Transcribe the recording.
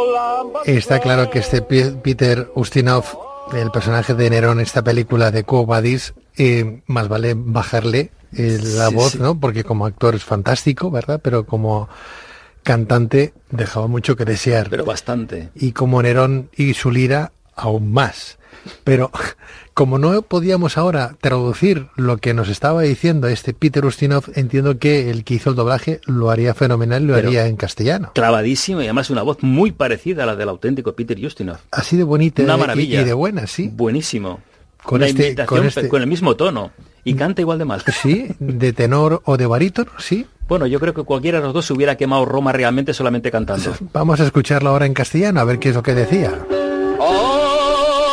Está claro que este Peter Ustinov, el personaje de Nerón en esta película de Quo Vadis, más vale bajarle la voz, ¿no? Porque como actor es fantástico, ¿verdad? Pero como cantante dejaba mucho que desear. Pero bastante. Y como Nerón y su lira, aún más. Pero como no podíamos ahora traducir lo que nos estaba diciendo este Peter Ustinov, entiendo que el que hizo el doblaje lo haría fenomenal, lo haría en castellano. Clavadísimo, y además una voz muy parecida a la del auténtico Peter Ustinov. Así de bonita una maravilla. Y de buena, sí. Buenísimo. Con con el mismo tono. Y canta igual de mal. Sí, de tenor o de barítono, sí. Bueno, yo creo que cualquiera de los dos se hubiera quemado Roma realmente solamente cantando. Vamos a escucharlo ahora en castellano, a ver qué es lo que decía.